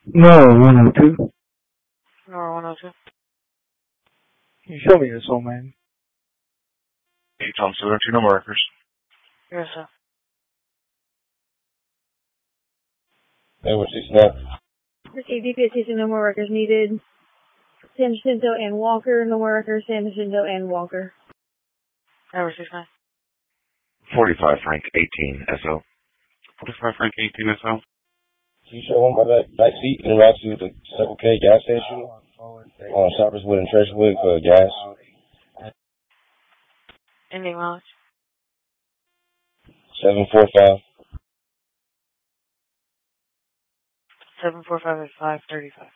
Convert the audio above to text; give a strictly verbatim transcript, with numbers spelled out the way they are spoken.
No, one oh two. No, one oh two. Can you show me this one, man? Hey, Tom Stewart, two number workers. Yes, sir. Hey, what's this now? Received D P S station, no more workers needed. San Jacinto and Walker, no more workers. San Jacinto and Walker. Ever six nine. forty-five Frank, eighteen S O. forty-five Frank, eighteen S O. Can you show one by that back seat and around to the Circle K gas station on Shopperswood and Treasurewood for gas? Ending mileage. seven four five. seven four five is five thirty-five.